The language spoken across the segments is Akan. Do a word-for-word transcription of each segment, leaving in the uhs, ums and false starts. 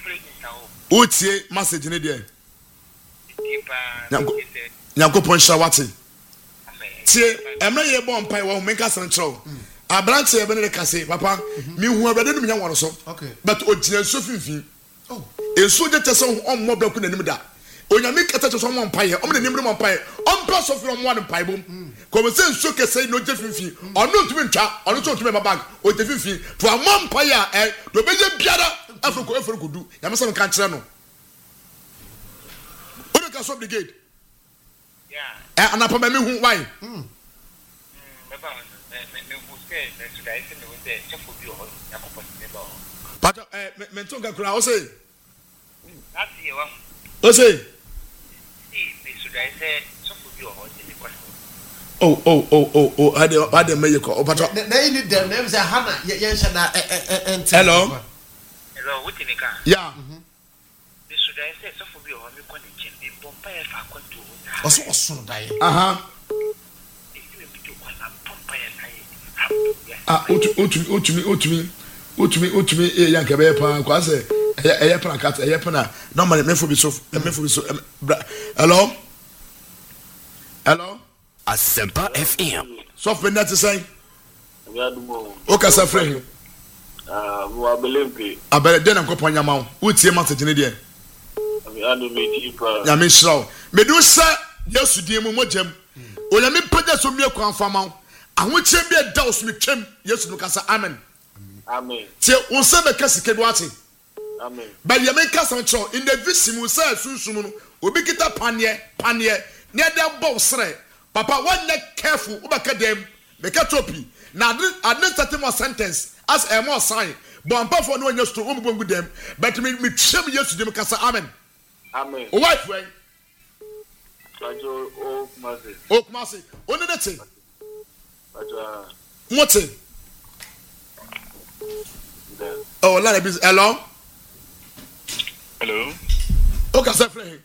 Utie message ni there. Nyanko poncha wate. Tie emre ye bo mpai wo menka sancho. Abrante ye bene kase papa mi hu abede no nya woro so. Okay. But ogina so finfin. Oh. Enso je tese on mo braku nanim da. Onyame kata tese on mo mpai ye. Om nanim mo mpai. On pra so fi on mo mpai bom. Ko me se enso kese no je finfin. Ono ntumi ntwa, ono so ntumi bag. O je finfin. To am mpai ya eh do beje biara afro afro kudu. Ya me se kan kire no. Odo ka so brigade. Yeah. Eh anapa me hu why? Mm. Baba me me hu say me to dai say me won dey chefo bi o yakopo ni ba. But eh me ntonga kura o say. That's here wa. O say. See me to dai say chefo bi o ni kwa. Oh oh oh oh oh ade ade me ye ko. But na you need them names are Hannah yen sha na eh hello. Hello, what in ka? Yeah. Mhm. Me to dai say chefo bi o mi kwa ni chin bi bompa e fa kwa to. Oso oso dai. Uh-huh. Ah, otu otu otumi otumi otumi otumi e yanka be pa kwa se eye pa kat eye pa na normally me for be so me for be so hello hello Asempa F M so for net say Yadumo o ka sa frɛ ah wo abelempe abere de na nkopon nyama wo tie message ne de anu me ti pa ya me shraw me do sa yesu die mu mojam o ya me pagya so mi akwan fama ahokyem bi da osumi twem yesu no kasa amen amen tie wo se be kasike do ate amen ba ya me kasa ncho in the visimu sa sunsun no obi kita panie panie ne da bow sre papa one careful ubaka dem me ka topi na administrative sentence as a more sign but ampa for no nya sto um bongu dem but me me twem yesu dem kasa amen amen o wife when Ajo o kumase o kumase oni de te ajo mote there oh la be hello Hello. o ka sa frɛ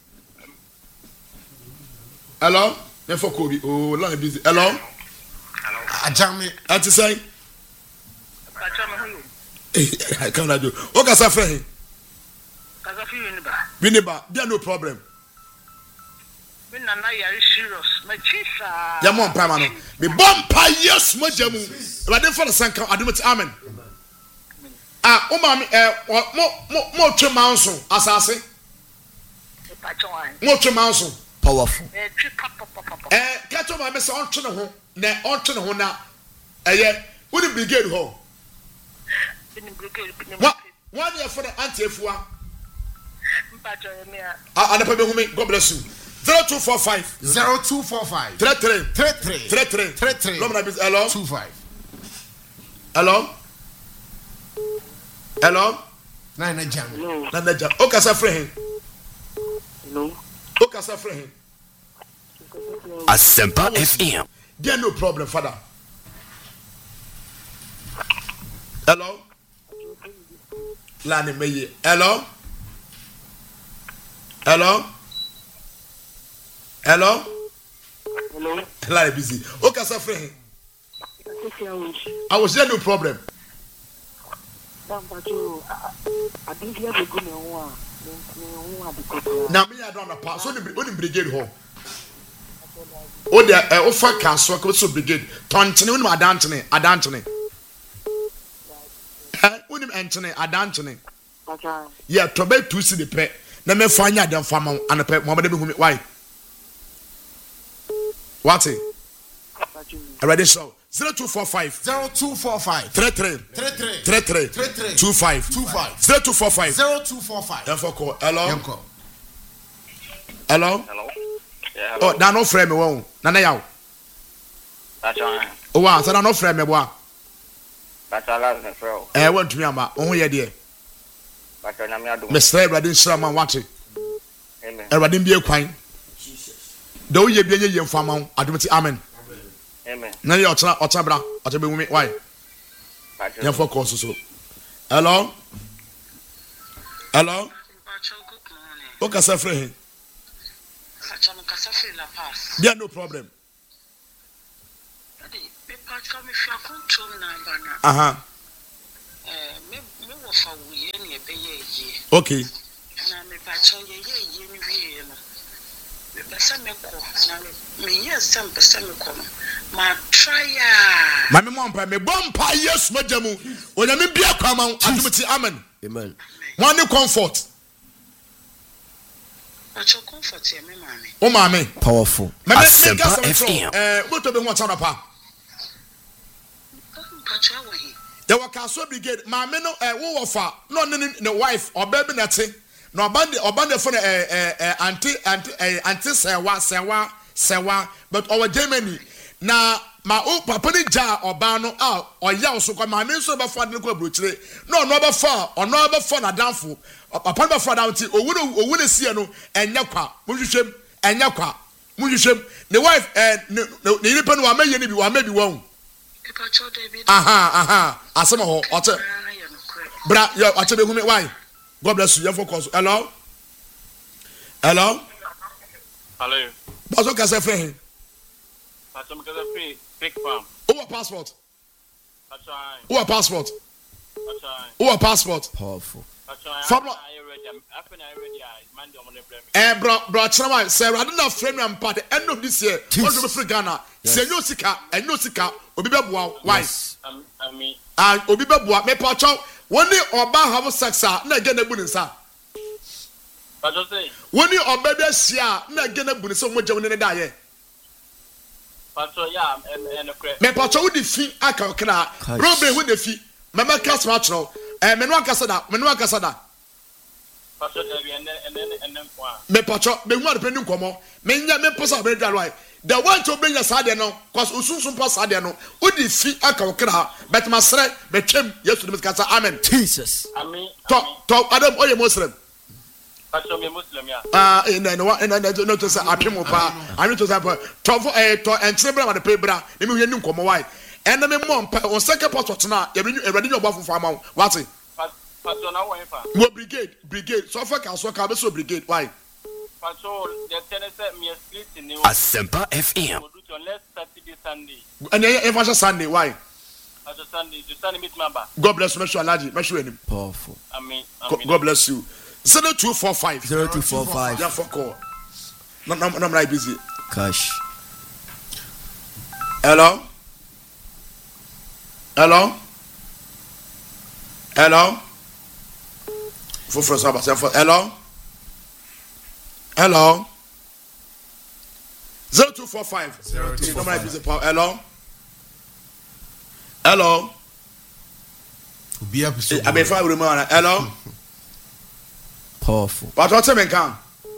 hello ne for kobi oh la be hello Hello. Ajame anti say Acha me hu. eh kan radio o ka sa frɛ Kaza fi ni ba. Biniba there no problem Me na na yare serious. Ma chisa. ya mo mpa ma no me bompa yes mo jamu rade for the sanka adumti amen ah o ma me eh mo mo mo twe manso asase E pa chwan. mo twe manso powerful. E twi papa papa. eh ka to ma me se on twe ne ho na on twe ne ho na eye wo di brigade ho Bini brigade bini. wa one year for the anti efua Mpa chwan me a. ah anapa be hu me god bless you zero two four five zero two four five three three three three three three three three Lomna bis hello two five hello hello nine Ajame. hello na na ja o ka sa frɛ hen hello o ka sa frɛ hen Asempa F M there no problem father hello lani meye hello hello hello hello lani busy o ka sa frɛ hen I was there no problem na me ya don na pa so ni oni brigade ho o de e o fa ka so ka so brigade tontene oni adantene adantene eh oni entene adantene yeah to be two si de pe na me fa nya dem fa ma anape mo be hu me why what already so zero two four five zero two four five three three three three three three three three two five two five zero two four five zero two four five. then for call hello Yanko. hello Hello. Yeah. oh na no frame me won na na yaw Acha. oh wa sa na no frame me boa Acha la na fro. eh won tumi ama o ho ye de Acha na me adu. me sra brade nsra man wate Amen. brade bi ekwan da o ye bi enye ye mfama ho adomti amen Amen. na ye otra otra bra otra be wumi why Acha. ye for call so so hello hello Acha good morning. o ka sa frɛ hen Acha me kasa fi la pass. there no problem Ade me pa chwa me fi akontrol number na. aha Eh me me wo fa wo ye ne be ye. Okay. Na me pacho ye ye ye ni wie no. Me pesa me ko na me yes some pesa me ko no. Ma try ya. Mami mo mpa me bompa yes majamu. Onyame bia kwama adumti amen. Amen. One comfort. Pacho comfort ye me mami. O mami. Powerful. Asempa F M. Eh, moto be ho chana pa. Pacho wa hi. There were Castle Brigade. Mami no eh wo wofa. No ne ne wife or baby na te. No obande obande for eh eh eh anti anti eh anti sewa sewa sewa but our Germany. Na ma o papa ni ja oba no a oya so kwa ma me so ba fa de ko abrochire no no ba fa ono ba fa na danfo papa ba fa down ti owu owu ne sie no enya kwa mo hwehwem enya kwa mo hwehwem ne wife eh ne ne nipa no wa ma ye ne bi wa ma bi won Pacho de bi. aha aha asema ho ote bra yo ote be hu me why God bless you. You focus. Hello? Hello? Hello. What's your case friend? Pacho me kaza free fake farm. Who a passport? Pacho. Who a passport? Pacho. Who a passport? Powerful. Pacho. From I ready. After I ready, I man do money blame. Eh bro bro chama say I don't have frame am part end of this year. What do we free Ghana? Say no sika, and no sika, obi be boa. Why? Um I mean Ah obi be boa. Me pacho woni oba have sex ah na ge na bu nsa. Pacho say. Woni oba be hia na ge na bu nsa mo je woni ne da ye. Pacho yeah and and Me pacho wo de fi aka okra. Robe wo de fi. Mama cast ma chro. Eh me no akasa da, me no akasa da. Pacho dey and and and and one. Me pacho me hu adepeni nkomo. Me nya me posa be dwa right. The one to bring your side no, cause usunsun pass side no. Wo de fi aka okra. Bet masre be twem Yesu de kasa amen. Jesus. I mean To to Adam oye Muslim. Pacho me Muslim yeah. Ah in no in no no to say apemo pa. Ani to say to for eh to entrebra ma de pebra. Ne me hwe ni nkomo why. And me mom pa on second passport na e ready your bafo for am. What? Pacho na wo fa. Mo brigade brigade so for can so ka be so brigade why? Pacho the tennis me split ni. Asempa F M. Let's Saturday Sunday. And e Sunday why? Pacho Sunday to Sunday meet member. God bless you, make sure Alaji, make sure him. Powerful. I mean God bless you. zero two four five Zero two four five. Yeah, for call. No, no, no, I'm busy. Cash. Hello? Hello? Hello? For first, hello? Hello? zero two four five Zero two four five. Hello? Hello? Obi episode. I mean, five remember. Hello? Powerful. But what's the can?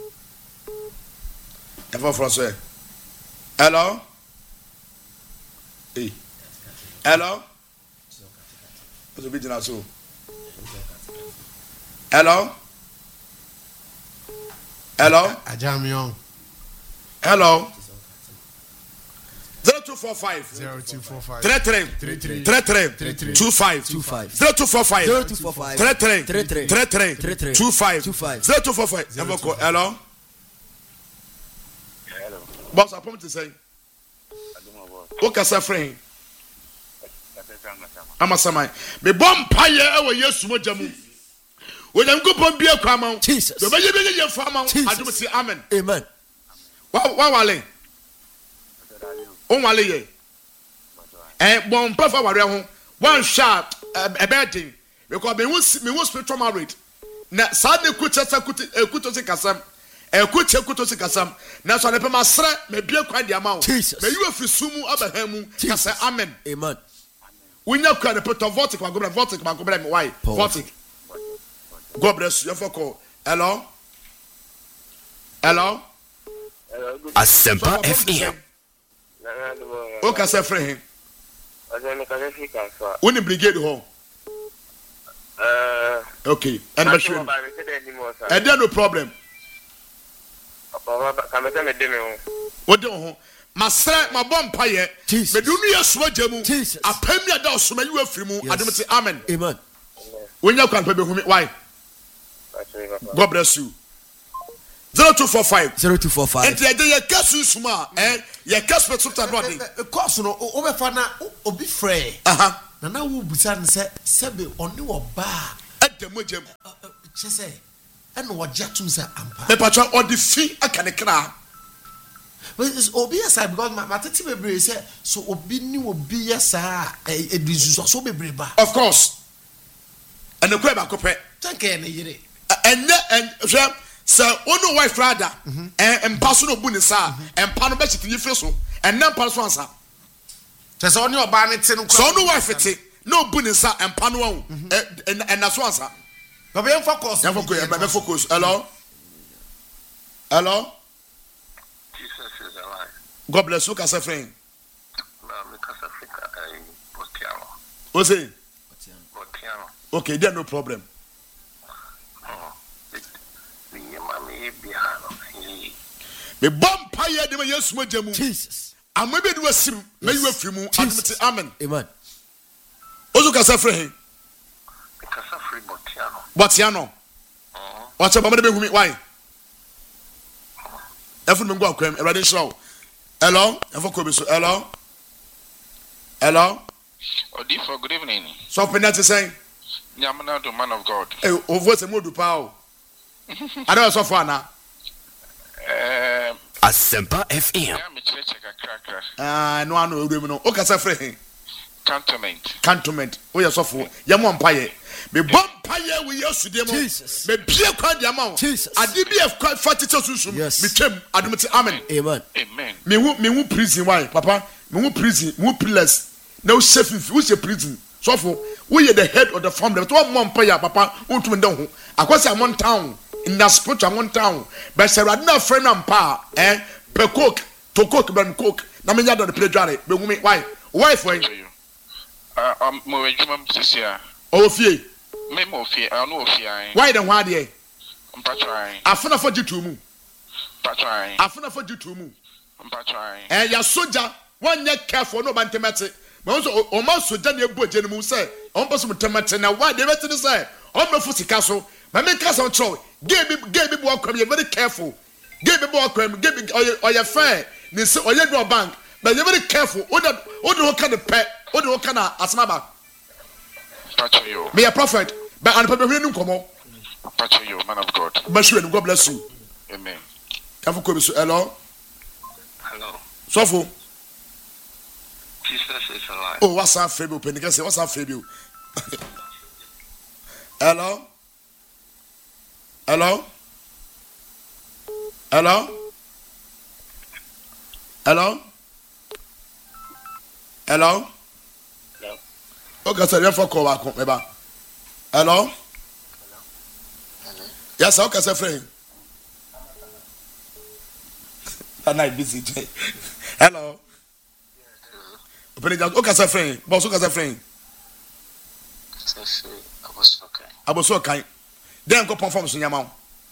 Ever for us, hello? Hey. Hello? What's the big now, so? Hello? Hello? Ajamion. Hello? zero two four five Zero two four five. three three Three three. three three Three three. two five Two five. zero two four five Zero two four five. three three Three three. three three Three three. two five Two five. zero two four five. Ever call. Hello? Hello. Boss, I promise to say. Aduma boss. Okay, sir, friend. Katesa ngasama. I'm a samai. Me bomb pie ever yes mo jamu. When I'm good on beer crama. Jesus. The baby baby your farmer. Jesus. I do say amen. Amen. Wa wa wale. O wale ye. Eh bon prefer ware ho. One shot a bad thing. Because me won me won spiritual married. Na sa de kucha sa kuti ekuto se kasam. Ekuche ekuto se kasam. Na so ne pe masre me bie kwan dia ma wo. Jesus. Me you afisumu abraham mu. Ka say amen. Amen. Unya kwa de put votic kwa gobra votic kwa gobra me why? Powerful. Votic. God bless you. For call. Hello? Hello? Hello. Good. Asempa F M. Na na do. O ka say friend. Ajo me kaza fi kan so. Woni brigade ho. Eh. Okay. And be sure. And there no problem. Papa ka me se me de me ho. What do ho? Masra ma bom paye. Jesus. Me do no yeso ajamu. Jesus. Apam ya da osoma you afiri mu. Yes. Adom say amen. Amen. Unya kwa pe be hu me why? Pacho papa. God bless you. zero two four five Zero two four five. Enti ade ye kasu suma eh ye kasu petuta no ade. Course no obefa na obi frɛ. Aha. Na na wo busa ne sɛ sɛbe ɔne wo ba at the mojam. She say, and what Jatum say, Ampa. Me patwa or the fee I can cry. But it's obvious because my matati bebre say so obi ni obi ya sa e dizu so bebre ba. Of course. And the kweba kope. Thank you na yire. And and so ono wife rather and paso no bu ni sa and pa no be chiti firi so and nan pa so ansa. Tese oni oba ne te no. So ono wife te no bu ni sa and pa no wan and and na so ansa. But we focus. We focus. We focus. Hello. Hello. Jesus is alive. God bless you, Kasa friend. I'm Kasa Africa. I Botiano. What's it? Botiano. Okay, there no problem. Oh, the mommy behind. Me bomb pie de me yes mo jamu. Jesus. I'm maybe do asim. Me you afri mu. Admit amen. Amen. Ozu Kasa friend. Kasa free Botiano. Botiano. Oh. What's your mama be hu me why? Every me go akwem. Erade show. Hello? Efo ko be so. Hello? Hello? Odifo, good evening. So penalty saying. Nyamana, the man of God. Hey, over se mo du pa o. I don't so far now. Um, Asempa F M. I'm a church cracker. Ah, no I know we no. O Kasa friend. Cantonment. Cantonment. O ya so for. Ya mo mpaye. Me bomb paye we yesu dem. Jesus. Me bie kwa dia ma o. Jesus. Ade bi e kwa forty susum. Yes. Me twem adumti amen. Amen. Amen. Me hu me hu prison why papa? Me hu prison, me hu pillars. Now chef if we say prison. So for we are the head of the family. But one month paye papa untum den ho. Akwase amon town in the spiritual amon town. But say radna friend am pa eh pe cook to cook ben cook. Na me nya do the play dware. Be hu me why? Why for you? Uh, um, mo ejuma mtisia. O fie. Me mo fie, I know fie. Why the why there? Mpatrai. Afuna for jitu mu. Mpatrai. Afuna for jitu mu. Mpatrai. Eh ya soja one ye careful no bantemete. Me so o ma soja na ebu eje mu say on person temete na why dey better say on me fu sika so. Me me ka so tro. Game bi game bi bo kwam ye very careful. Game bi bo kwam game bi oye fair. Ni say oye do bank. But you very careful. O da o do ka the pet. O do ka na asmaba. Pacho Me a prophet. But an people hwenu komo. Pacho yo, man of God. Bashwe God bless you. Amen. Kafu ko bisu hello. Hello. Sofo. Jesus is alive. Oh, what's up, Fabio? Penica say, what's up, Fabio? Hello? Hello? Hello? Hello? Hello? Hello. Okay, sir, you have to call back. Hello? Hello. Yes, sir, okay, sir, friend. That night busy. Hello? Okay, sir, friend. Boss, okay, sir, friend. Safi abosoka. Abosoka. Then go perform so nyama.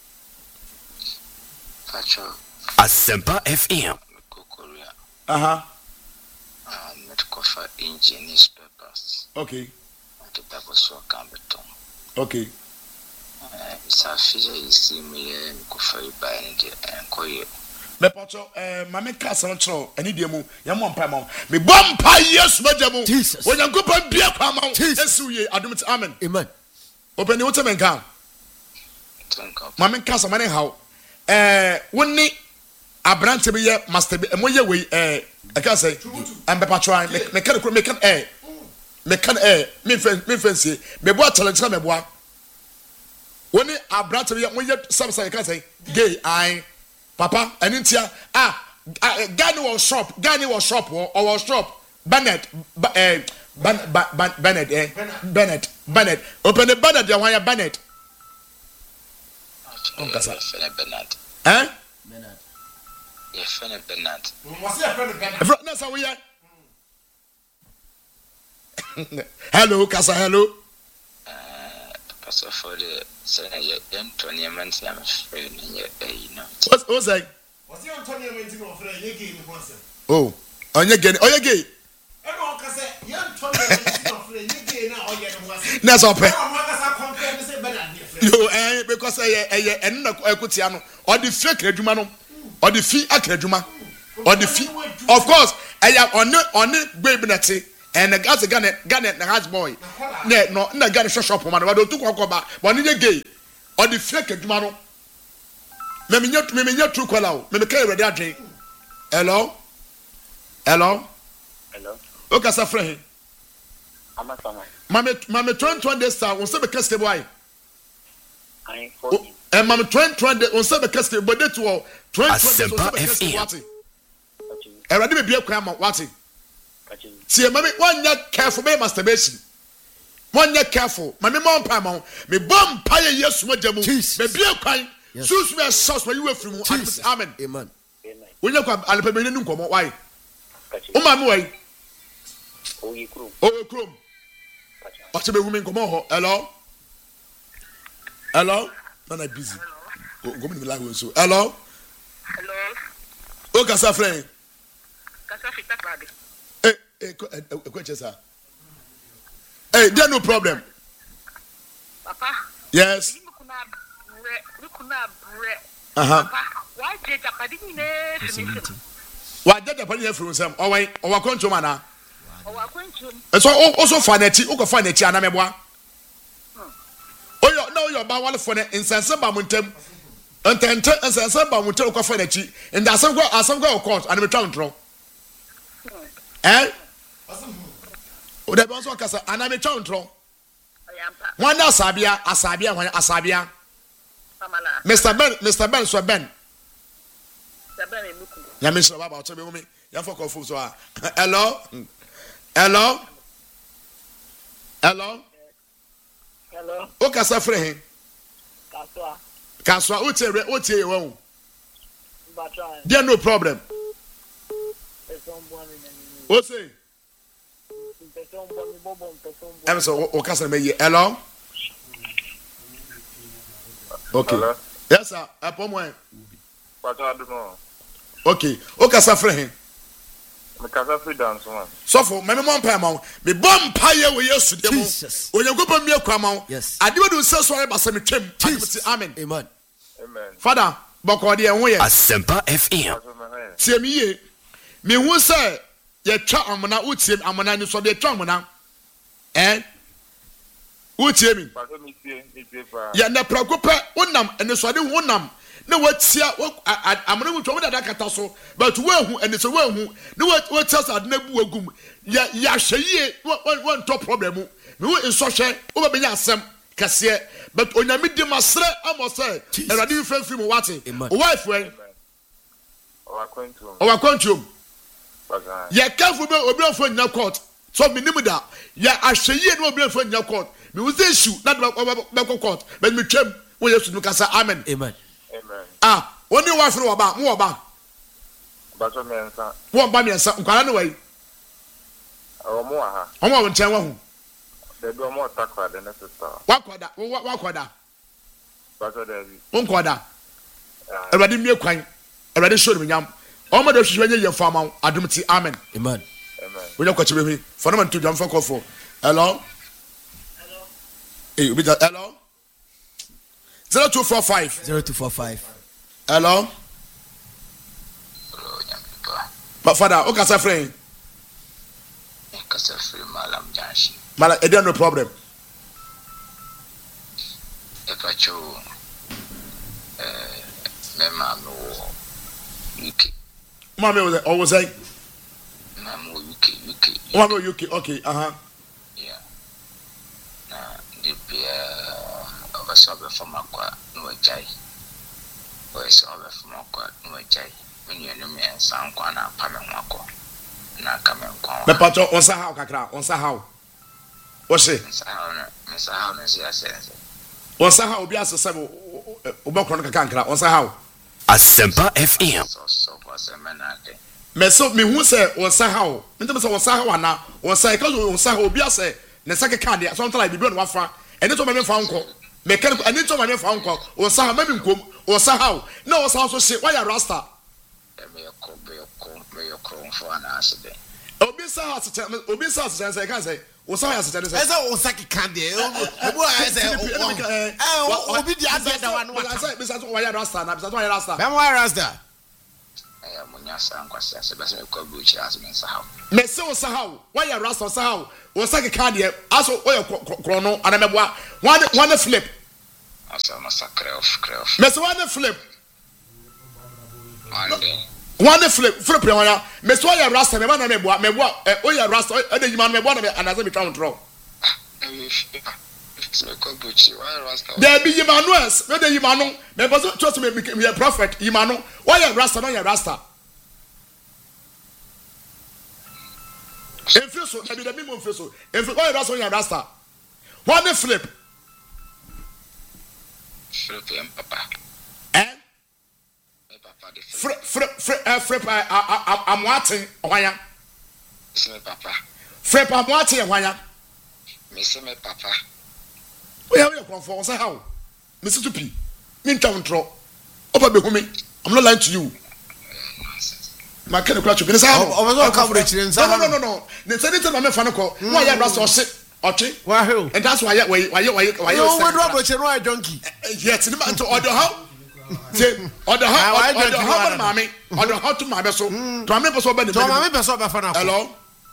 Pacho. Asempa F M. Kokoria. Uh-huh. Um, medical for engineers papers. Okay. Ati abosoka beton. Okay. Eh, Safi isi me nkofa iba ndi enkoye. Me pacho eh mama ka san tro ani die mu ya mo mpa ma me bom pa yesu maja mu Jesus. onyankopa bia kwa ma Jesus. esu ye adum ti amen Amen. open the water men kan Tanka. mama ka san mane how eh woni abrante be ye master be mo ye we eh I can say am be pacho me me kan me kan eh me kan eh me fen me fensie me bo challenge na me bo woni abrante be ye mo ye sam say can say gay I Papa, and in here, ah, Gani was shop, Gani was shop, or was shop, Bennett, eh, Bennett, eh, Bennett, Bennett, open the Bennett, you want Bennett, Fene Bernard. eh? Bernard. Yeah, Fene Bernard. Was he a friend of Bernard? That's how we are. Hello, Casa, hello. Uh, Pastor for the say young twenty months I'm afraid you know. What's what's that? Was he on Tony Mentin of Ray in the person? Oh, on your gay, oh, your gay. Everyone can say, young Tony Mentin of Ray, you now, or you was. That's all. You Yo, eh, because I, I, and no, I could see, or the fake redumano, or the fee at reduma, or the fee. Of course, I am on it, on it, baby, natty, and the gas gun gun the house boy ne no na gun shop man we do to kokko ba but ni gay or the fake adwuma no me me nyot me me nyot true call out me me kai ready adwen hello hello hello okay sa friend ama sama mame mame twenty twenty days sa on se be case boy I for eh mame twenty twenty on se be case but that to twenty twenty Asempa on se be case what Pachi e ready be bia kwan ma what Pachi see mame one get careful be masturbation one get careful mame mo mpa ma me bom pa ye yesu majamu be bia kwan susu be sauce where you were from amen Amen. amen when you come alpe be nu nkomo why Pachi o ma me why o yi kru o we krom Pachi what be women nkomo ho hello hello na na busy go me like so hello Hello. o ka sa friend Kasa fita kwade. eh eh ko chesa eh there no problem Papa. yes Ni kuna bre, ni kuna bre. uh-huh Papa, why je japadi ni ne finish. wa dada pa ni from sam o wan o wa koncho mana O wa kwenchum. so o so fa na ti o ko fa na ti ana meboa oyo na oyo ba wale for na insense ba muntem entente insense ba muntem ko fa na ti and asem go asem go court and me twa ntro eh o de bonso kasa ana me twa ntro Ayampa. wan na asabia asabia wan asabia Pamala. Mr Ben Mr Ben so Ben Sabe me muku. ya me so baba o to be umi ya for call so ah hello hello hello Hello. o kasa frɛ Kaswa. kaswa o tie o tie ye won Batra. there no problem Person born in o say person born in bobo person born. em so o kasa me ye hello okay Hello? yes sir upon one Pacho, I don't know. okay o kasa frɛ Me kasa free dance man. so for me me mon pa ma me bom pa ye we yesu de mo Jesus. onyankopɔ mi akwa ma Yes. ade we do se so re ba se me twem Jesus. amen Amen. Amen. father bɔkɔ de ho ye Asempa F M. Pacho, me hey. tie me ye me hu se ye twa amona utie amona ni so de twa amona eh utie mi Pacho, me see, me see pa. ya na prako pɛ wonam ene so de wonam na watia amona mu twa wona kata so but wahu ene so wahu na watia sa na bu agum ya ya hweye won top problem me wo nso hwɛ wo be nya asɛm kase but onyame di masre amose erade fi fi mu wate Amen. o wife wen O akwentu. o wa kwantum Pacho. ya careful be obi afọ nya court so me nim da ya ahweye na obi afọ nya court me wo say issue na be court but me twam wo yesu no kasa amen Amen. Amen. ah oni wa fere wo ba mo wo ba Pacho, me ensa. wo ba me nsa nkwara ne wai O mo aha. o mo nchen wa hu De do mo takwa de sister. wa koda wa koda Pacho, de bi. wo koda Ah, erade mi kwan erade show me nyam o mo de hwehwe nye ye fama adom ti amen Amen. Amen. wo nya kwache be hu for no man to jam for call for hello hello eh obi da hello zero two four five Zero two four five. hello Hello, Nyamipa. but father o kasa friend Me kasa free Malam Janshi. mala e no problem E Pacho, eh, me mama wo U K. mama was o was say Mama wo U K, U K. mama U K okay uh-huh Yeah. Na de bia obasobe from akwa no jai. Obasobe from akwa no jai. Me nu me san kwa na pa me nwako. Na ka me nkwa. me pato on sa how kakra on sa how o se Sa ha no, me sa ha no si asense. on sa how obi asese o be kro no kakra nkra on sa how Asempa F M. So so was a manade. me so me hu se on sa how me tell me say on sa how ana on sa because on sa how obi ase ne sa keka de something like bibi no wafa ene to me fa nko me kan ene to me fa nko on sa how me nkom on sa how na on sa how so se why you rasta Me ko be ko me ko for an accident. obi sa how se obi sa se say kan say on sa how se say Esa o saki kan de. Ebu a ese o. Eh, obi di ade da wa no I aka. say bisa so why you rasta na bisa so why you rasta Bem wa rasta. I am Munyasa and Quasa, Sebastian Cobuchi as in Sahau. Mese wo Sahau. Why you Rasta Sahau? Wo sake card here. Also, why you chrono and amebwa. One one flip. As a massacre of Cref. Mese one flip. One day. One flip flip one. Mese why you Rasta me na mebwa mebwa. Eh, why you Rasta? Eh, the man mebwa na and as me count draw. There be Emmanuel, no the Emmanuel. Me person trust me be a prophet. Emmanuel, why you Rasta? No you Rasta. If you so, maybe the minimum feel so. If why you Rasta? You Rasta. One flip. Flip him, Papa. Eh? Papa, the Flip, flip, flip, uh, flip. I, I, I'm watching. Why ya? Miss me, Papa. Flip, I'm watching. Why ya? Miss me, Papa. We have your comfort. Say how, Mister Tupi. Me town tro. Opa be home. I'm not lying to you. My kind of clutch. Can say how? I was not coverage. No, no, no, no, no. The senator, my fan call. Why you Rasta or sit? Okay. Why who? And that's why. Why? Why? Why? Why? You went Robert and Roy Donkey. Yes, the man to order how. Say order how. Order how, mommy. Order how to my vessel. To my vessel. To my vessel. Hello.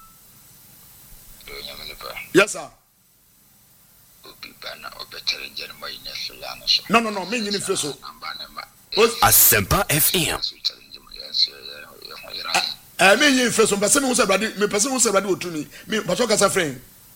Yes, sir. No, no, no. Me, you need vessel. Asempa F M. I mean, you first one person who said, "Me person who said, "Ready to me." Me, but what is a friend?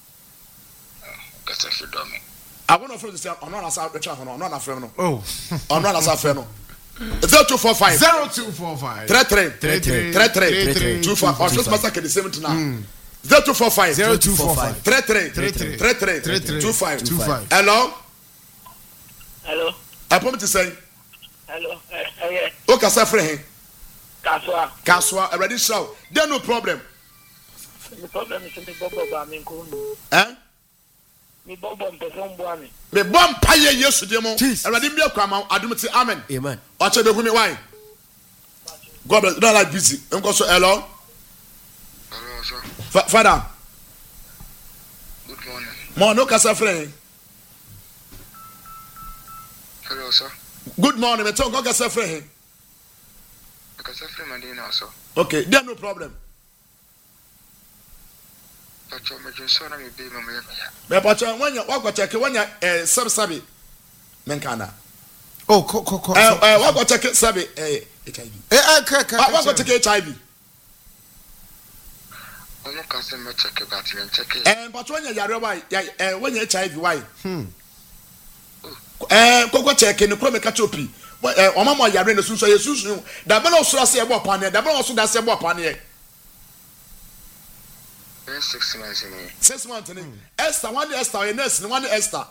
I want to friend to say, "I'm not a South African. I'm not a friend." Oh, I'm not a South African. Zero two four five. Zero two four five. Three three. Three three. Three three. Two five. Or just master the same now. Zero two four five. Zero two four five. Three three. Three three. Three three. Three three. Two five. Two five. Hello. Hello. I promise to say. Hello. Eh. Okay, sir, friend. Kaswa. Kaswa. Already show. There no problem. The problem is me bobo ba me ko nu. Eh? Me bobo mpefon bo ami. Me bom paye Yesu de mo. Already me kwama adumti amen. Amen. Oche be humi why? God bless. Don't like busy. Enko so hello. Hello, sir. Fa- Father. Good morning. Mo no kasa friend. Hello, sir. Good morning. Me tell God kasa friend. Because I feel my day now, sir. Okay, there no problem. But you're my son, I'm a baby, my man. Me pacha when you walk check when you eh sub sabi. Menkana. Oh, co co co. Eh eh walk check sabi eh H I V. Eh eh ka ka. Walk check H I V. I'm not casting my check about me and check it. Eh but when you yare why eh when you H I V why? Hmm. Eh koko check ni ko me catch up. Eh o mama yare na sunso ye sunsu. Da be no so ase e bo pane, da be no so da ase e bo pane. Six months in here. Six months ni. Esther one Esther, nurse ni one Esther.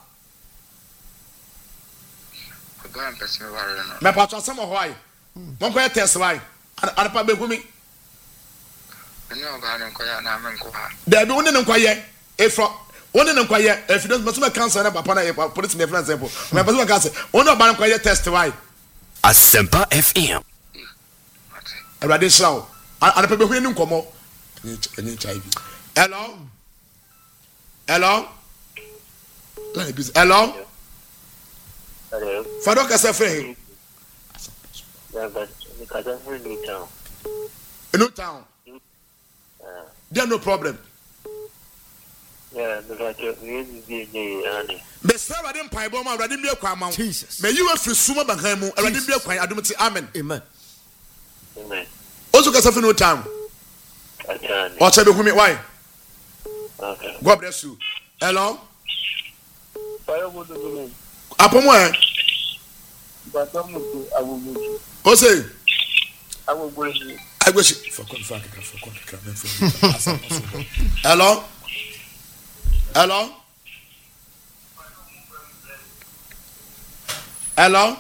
Go and pass me water now. Me pacha some why? Mon ko test why? Ana pa be humi. I know about him, Koya, and I'm in Koha. There be one in kwaye. If one in kwaye, if you don't must cancer na papa na police me friend example. Me person cancer. One no ban kwaye test why? Asempa F M. Everybody shout. Ana pa be humi ni nkomo. Any H I V. Hello? Hello? Let me busy. Hello? Hello. Father kasa friend. Yeah, but because I'm in New Town. In New Town. Uh, There no problem. yeah, because you're the Annie. Me say I didn't pay bomb already be kwa ma. Jesus. Me you free suma bankan mu already be kwa adumti amen. Amen. Amen. Also kasa friend no time. I can. O che be humi why? Okay. God bless you. Hello? Fire would do me. Apomo eh? But I'm I will move you. O say I will bring you. I wish for con for for con for. Hello? Hello? Hello?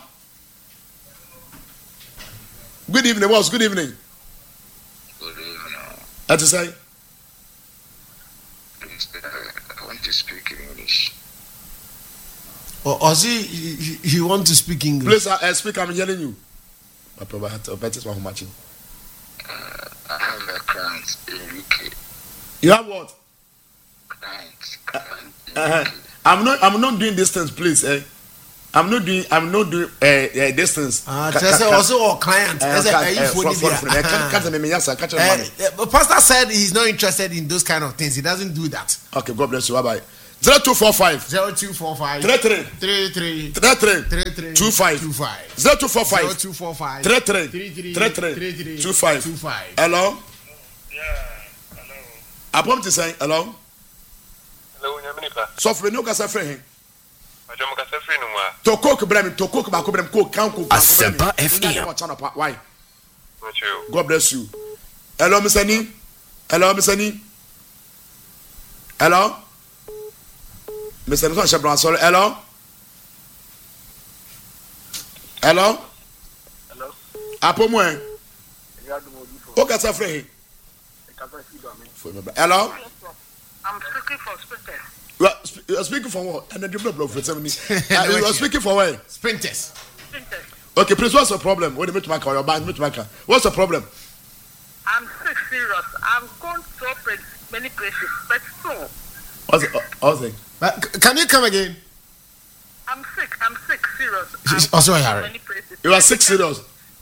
Good evening, boss. Good evening. Good evening. What to say? Please, uh, I want to speak in English. Or or he he, he want to speak English. Please, I uh, speak. I'm hearing you. I probably have to bet one matching. Uh, I have a client in U K. You have what? Client, client in Uh-huh. U K. I'm not. I'm not doing distance, please. Eh? I'm not doing I'm not doing uh, uh, distance. Ah, just also our client. As a phone Pastor said he's not interested in those kind of things. He doesn't do that. Okay, God bless you. Bye bye. Zero two four five. Zero two four five. Three three. Three three. Three three. Three three. Two five. Two five. Zero two four five. Zero two four five. Three three. Three three. Three three. Three three. Two five. Two five. Hello. Yeah, hello. Apom to say hello. Hello, Nyaminika. So for no kasa friend. Majomo kasa free no wa. To cook brem to cook ba ko brem ko kan ko. Asempa F M. Why? Macho. God bless you. Hello, Mister Ni. Hello, Mister Ni. Hello. Mister Nson Shabran, sorry. Hello. Hello. Hello. Apo mo en. O ka sa frɛ. Hello. I'm speaking for Sprinter. You are, sp- you are speaking for what? And then you blow for seven minutes. Uh, you are speaking for what? Sprinters. Sprinter. Okay, please. What's the problem? What do you make my your band? Make my car. What's the problem? I'm sick, serious. I'm going to operate many places, but still, What's the? What's the? But c- can you come again? I'm sick. I'm sick, serious. She's I'm also going to Harry. many places. You are sick, serious.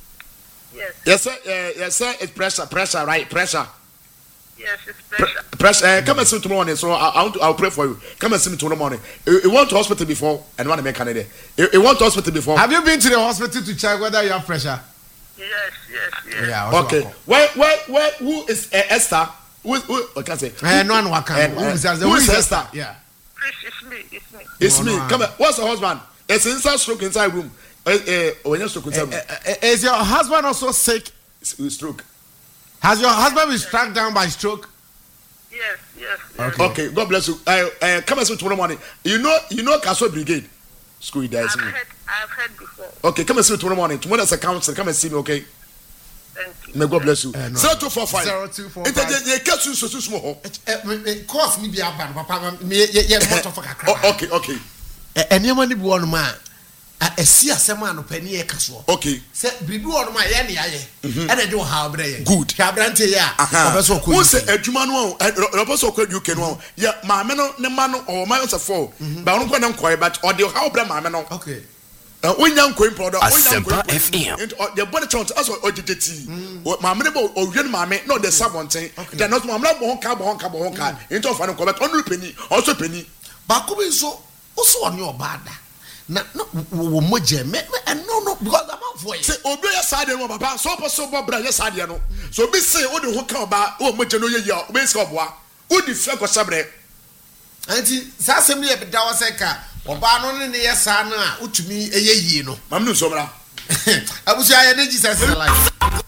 Yes. Yes, sir. Uh, yes, sir. It's pressure, pressure, right? Pressure. Yes, it's Pre- pressure. pressure. Uh, come and see me tomorrow morning. So I, I want to. I'll pray for you. Come and see me tomorrow morning. You, you went to hospital before and want to make Canada. You, you went to hospital before. Have you been to the hospital to check whether you have pressure? Yes, yes, yes. Yeah. also Okay. welcome. Where, where, where? Who is uh, Esther? Who? Who? I can't say. Eh, no one will come. Eh, Who eh, is that? who is Esther? Yeah. Please, it's me. It's me. It's No, me. no, Come I- here. What's the husband? It's inside stroke inside room. Uh, uh, when you stroke inside room. Eh, eh, eh, Is your husband also sick? It's- it's stroke. Has your husband been struck down by stroke? Yes, yes, yes. Okay. Okay. God bless you. Uh, uh, come and see me tomorrow morning. You know, you know, Castle Brigade. School there. I've see me. heard, I've heard before. Okay. Come and see me tomorrow morning. Tomorrow is a council. Come and see me. Okay. Thank you. May God bless you. Eh, no. Zero two four five. Zero two four It five. is the case you so small. Course ni bi aba no papa me ye ye motor for kakra. Oh, okay. Okay. Enema ni bi won ma a esi asem a no pani ye kaso. Okay. Se bibi won ma ye ne aye. E na de wo ha obre ye. Good. Ka brante ye a obeso ko. Who say adwuma no no person ko U K no. Yeah, maame no ne ma no o ma say four. Ba no ko na nkoy but o de how bra maame no. Okay. Onya nkoy product. Asempa F M. And the body chant as o dideti. Maame ne bo o hwe maame no the sabonten. Then not maame bo honka bo honka bo honka. Into of no ko but onu penny also penny. Ba ko bi so also on your bad. Na no wo moje me no no because I'm out for you. Say obi ya sade no papa so poso bo bra ya sade no. So bi say o de ho ka ba o moje no ye ya o be se oboa. O di fe ko sabre. Anti sa asem ne be da wase ka oba no ne ne yesa na a utumi eye yi no. Maame no so bra. Abusu aye ne Jesus life.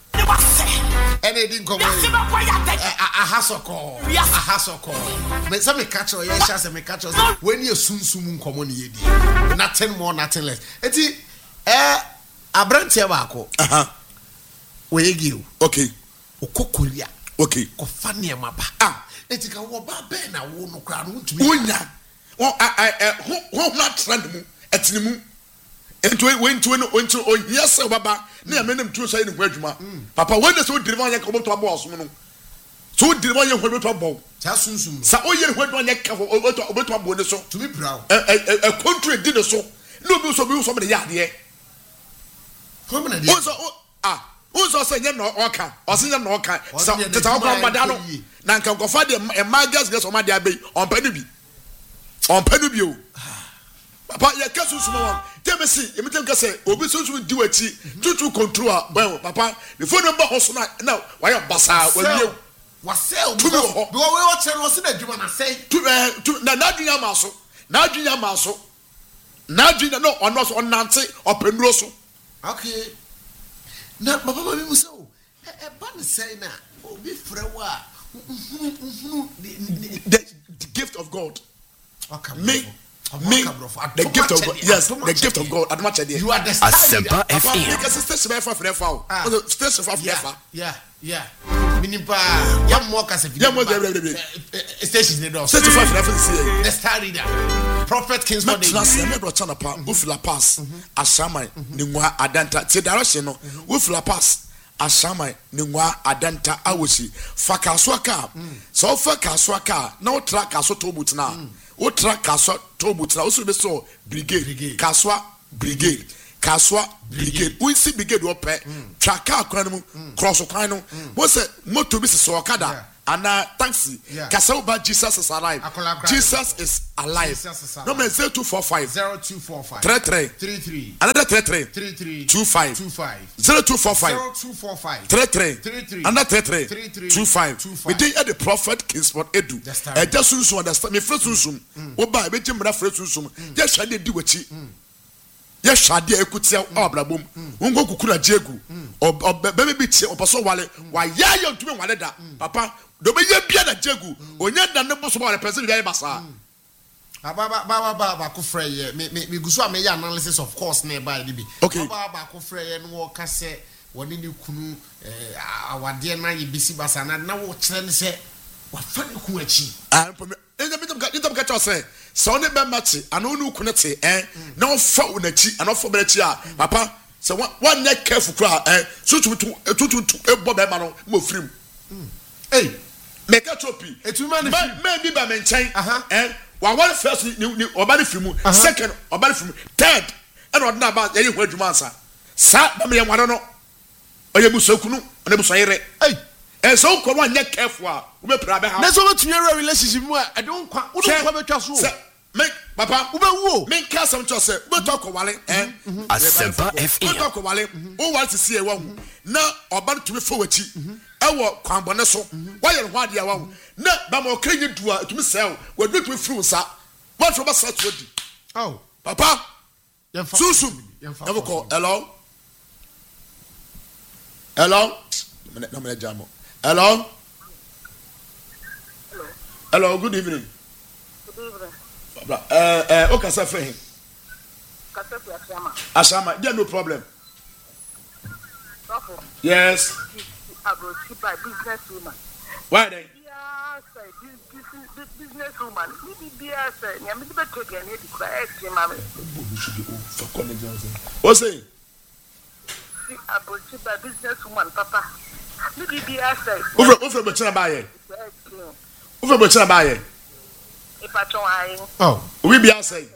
Ene di nkomo yi. Ahasoko. Ahasoko. Me say me catch you ye sha say me catch you when you sunsum nkomo ne ye di. Nothing more nothing less. Eti eh abrantie ba ko. Aha. We gi o. Okay. Okokoria. Okay. Ko fa ne ma ba. Ah. Eti ka wo ba be na wo no kra no utumi. Onya. Won I I ho ho na trend mu etini mu. Ento we ento no ento o yes baba na me nem tu so ye ne ho adwuma. Papa when so diri ma ye ka oboto abo oso no. So diri ma ye ho oboto abo. Sa sunsum. Sa o ye ho adwuma ye ka oboto oboto abo ne so. Tumi brow. E e e country di ne so. No bi so bi so me ya de. Ko me na de. O so ah o so say ye no oka. O say ye no oka. Sa teta o kwa mbada no. Na nka nkofa de e magas gas o ma de abai. On pa no bi. On pa no bi o. Papa ya kasu suma won. Tell see, you tell me say obi so so di wachi tutu control well papa the phone number hoso na now why basa we you wasel because because we watch no se na djuma na say to to na na dwunya ma so na dwunya ma so na dwunya no ono so onante openuro so okay na papa ma mi muso e e ba ne say na obi frɛ wa the gift of God okay me me the gift of God yes the gift of God adma chede you are the Asempa F papa M. because station five for frefa o station five frefa yeah yeah minipa ya mo ka se ya mo de de stations ne do station five frefa see the star reader prophet Kingsford Day class me do chana pa wo fila pass asama ni ngwa adanta ti direction no wo fila pass asama ni ngwa adanta awosi fa kaso aka so fa kaso aka na wo tra kaso to but na wo tra kaso to but na wo so be so brigade kaso brigade Kaswa brigade we see brigade wo pe twa car kwan mu cross kwan no wo say motor bi so okada ana taxi kasa ba Jesus is alive Jesus is alive number zero two four five zero two four five three three three three another three three three three two five two five zero two four five zero two four five three three three three another three three three two five we dey at the prophet Kingsport Edu e just sunsun understand me free sunsun wo ba e be jimra free sunsun ye hwade di wachi ye hwade ekutia obrabom wongo kukura jegu obebe bi tie oposo wale wa ya ya ntumi wale da papa do be ye bia na jegu onya da ne boso wale person bia basa ba ba ba ba ba ko frɛ ye me me guso a me ya analysis of course na ba bi okay ba ba ko frɛ ye no wo ka se woni ni kunu eh awade na ye bisi basa na na wo kyerɛ ne se wa fa ne ku achi ah enja bitam ka bitam ka chose so ne be mate ana onu ku ne te eh na wo fa wo na chi ana wo fa be na chi a papa se one ne careful kra eh tutu tutu e bo be ma no mo firim eh make a tropi etu ma ne me bi ba me nchen eh wa one first ni oba ne fimu second oba ne fimu third and ordinary ba ye hu adwuma ansa sa ba me ye wano no oye busokunu na busayire eh eh so ko one ne careful a wo be pra be ha na so we tun relationship mu a don kwa wo don kwa betwa so me papa wo be wo me ka some to say we talk wale eh Asempa F M we talk wale wo want to see e wa hu na oba to me fo wachi e wo kwanbone so wa ye ho ade wa hu na ba mo krenye dua to me sell we do to free sa what for ba sa to di oh papa susum Yemfa never call hello hello no me jamo hello hello good evening eh eh o kasa frɛ him kasa fi asama asama there no problem yes abro by business woman why then yeah say business woman ni bi say ni am be take any di kwa e mama o say si abro by business woman papa ni bi say o fro o fro be chira ba ye o fro be chira ba ye oh we be say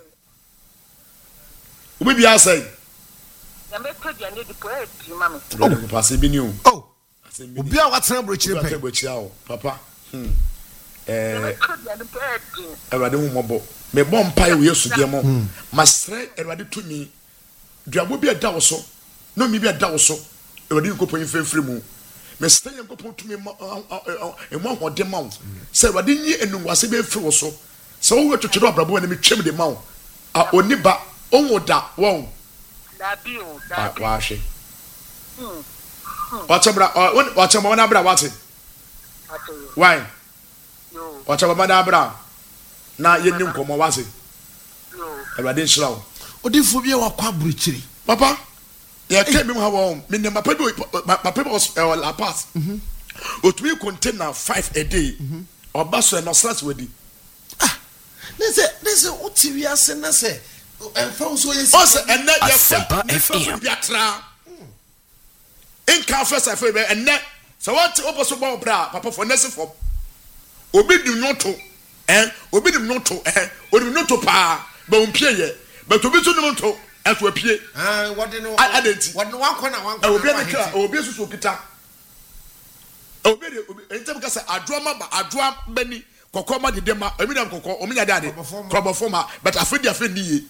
we be say ya me to dia ne di po e di mama oh pass bi ni o oh obi a watena brochire pe brochire o papa hmm eh Erade hu mobo me bom pai wo Yesu de mo masre erade tumi duabo bi ada wo so no mi bi ada wo so erade nkopon fefre mu me stan nkopon tumi e mo hode ma wo se erade nyi enunwase be fre wo so se wo twetwe abrabo na me twem de ma wo a oniba onwo da wo da bi o da bi wa hwe hmm Wachabra, uh, wachabra na bra wati. Why? Yo. Wachabra na bra. Na yeni nkomo wati. Yo. Erade nshirawo. Odifo bi e wakwa bruchiri. Papa, ya ke mi ha wo, me ne papa bi papa bi was la pass. Mhm. Otumi container five a day. Mhm. Oba so no stress wedi. Ah. Nese, nese otiwi ase nese. Enfa so yesi. O se enne ye Asempa F M. Bi atra. In confess I feel and net so what opposite ball bra papa for next for obi do not to eh obi do not to eh obi not to pa but on pie but obi so no to e to pie ah what do no identity what no one corner one obi na kra obi so so kita obi obi entem ka say adroa ba adroa bani kokoma de dem obi na kokko omi nya dade krobofoma but afedi afedi ye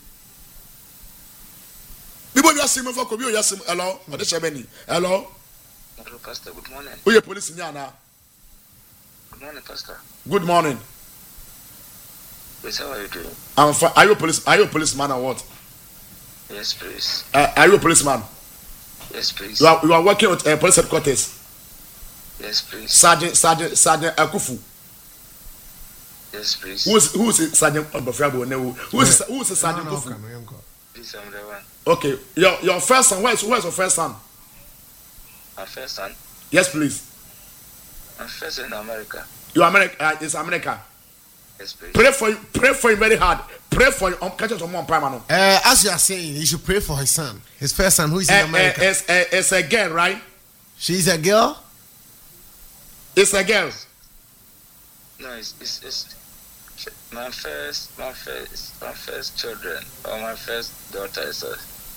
Bibo yasim for kobi yasim hello ode chebeni hello hello pastor good morning who your police nya na good morning pastor good morning yes how are you doing I'm fine. Are you a police are you a policeman or what yes please uh, are you a policeman yes please you are you are working with uh, police headquarters yes please sergeant sergeant sergeant Akufu yes please who is who is sergeant Obafrabo newo who is who is sergeant Akufu please I'm the one okay your your first son where is where is your first son my first son yes please my first in America you America uh, is America yes please pray for you pray for him very hard pray for you um catch us on one prime no uh as you are saying you should pray for his son his first son who is in uh, America uh, it's, uh, it's a girl right she's a girl it's a girl no it's it's, it's my first my first my first children or my first daughter is a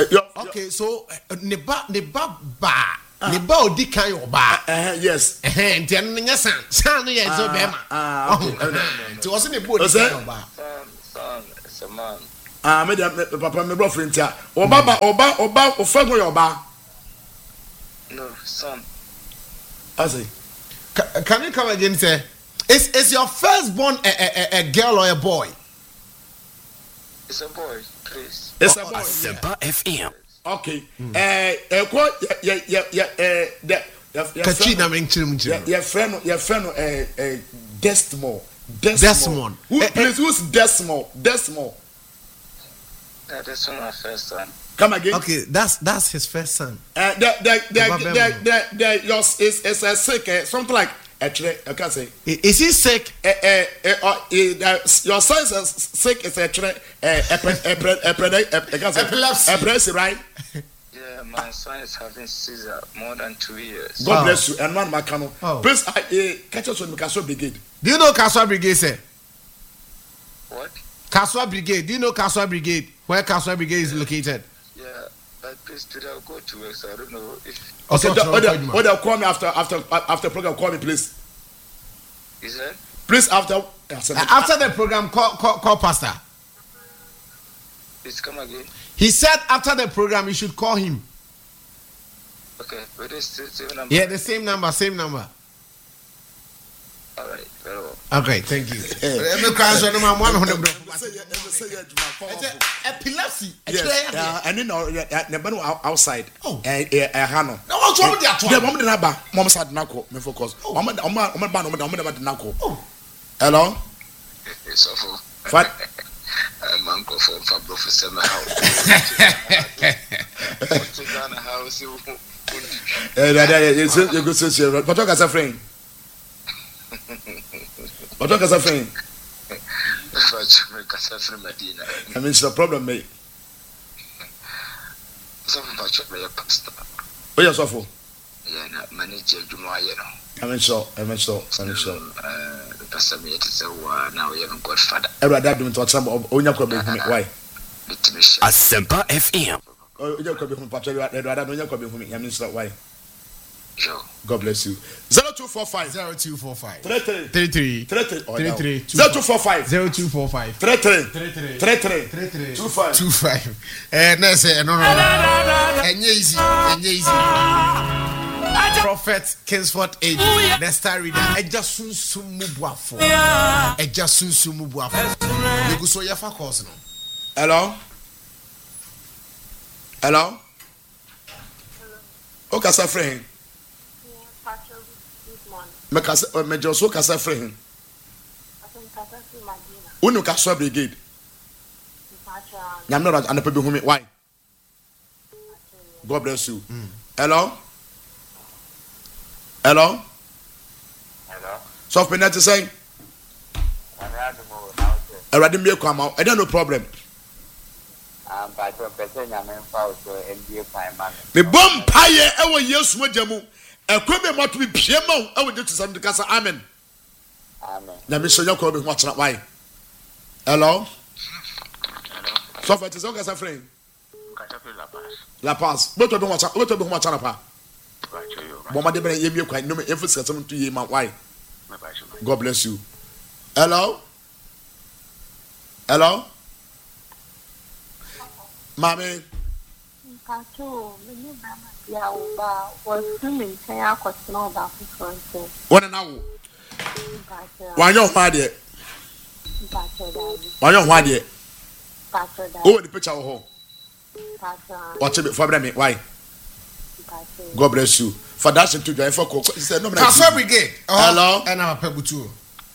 Okay, so neba neba ba neba odi kan yo ba. Eh yes. Eh nti an nya san san no ye so be ma. Ah. Nti wo se ne bo odi kan yo ba. Son, son, man. Ah, me papa me bro friend tia. Oba ba oba oba ofago yo ba. No, son. I say. Can you come again, sir? Is is your firstborn a, a, a girl or a boy? It's a boy, please. It's a boy. Asempa F M. Okay. Eh, eh, ko yeah yeah yeah eh the Kachi na menchim menchim. Your friend, your friend, eh eh Desmond. Desmond. Who please? Who's Desmond? Desmond. That is my first son. Come again. Okay, that's that's his first son. Uh, the the the the the the yours is is a sick uh, something like actually I can't say. Is he sick? Uh, uh, uh, uh, uh, your son is sick is actually uh, epilepsy, epilepsy, right? Yeah, my son is having seizure more than two years. God Oh. bless you. And one Macano. Oh. Please, I uh, catch us on the Castle Brigade. Do you know Kaswa Brigade, sir? What? Kaswa Brigade. Do you know Kaswa Brigade? Where Kaswa Brigade is located? Yeah, but please today I'll go to work, so I don't know if Okay, Also, the, Chiro or, the, Kodjuma. or they'll call me after after after program. Call me, please. is that Please after. Uh, after the program, call, call call Pastor. it's come again. He said after the program you should call him. Okay, but it's still same number. Yeah, the same number, same number. All right, very well. Okay, thank you. Every class on my one hundred. Epilepsy. Yes, uh, and then uh, never outside. Oh. Eh, eh, eh, Hano. Now what's wrong with that The one? mom did not buy. Mom said, "Nako, me focus." Mom, mom, mom, mom, mom, mom, mom, Nako. Hello. It's awful. What? I'm uncle for Fabio for seven house. House. Eh, that is you go social. But talk as a friend. But talk as a friend. I mean, it's the problem, mate. Some pastor. Oh, yes, awful. Yeah, not manager Jumoy, you know. I mean, so, I mean, so, I mean, so. Uh, the pastor made it so now we haven't got father. Every day, doing to some of Onya Kobe. Why? Asempa F M. Oh, you could be from Patrick. I don't know. You could be from me. I mean, so why? Sure. God bless you. Zero two four five. Zero two four five. Three three. Three three. Three three. Three three. Zero two four five. Zero two four five. Three three. Three three. Three three. Three three. Two five. Two five. Eh, no, sir, no, no, no. Enye easy. Enye easy. Prophet Kingsford Age. The star reader. Eja sunsun mubuafo. Eja sunsun mubuafo. You go so yafa course no. Hello. Hello. O kasa friend. Me kasa me just o kasa friend. Unu Kaswa Brigade. Nyam not and the people who me why? God bless you. Mm. Hello. Hello. Hello. So for net to say. I read me come out. I don't no problem. Um, but your person, I'm in power to N B A prime man. Me bomb pie ever yes mojamu. E kweme mo to be piemo e wo to some kasa amen. Amen. Na me so yakọ be watch na why. Hello. So for it is okay friend. La Paz. What to be watch what to be watch na pa. Bomba de be yemi kwa no me efuse some to yema why. God bless you. Hello. Hello. Mami. Pato, me ni ba ya uba, was swimming say akosno ba fufonse. One na wo. Pato. Wanyo hwa de. Pato dadi. Wanyo hwa de. Pato dadi. Oh, the picture ho. Pato. Watch it for me. Why? Pato. God bless you. For that to join for he said no me. Kaswa Brigade. Hello. And I'm a pebutu.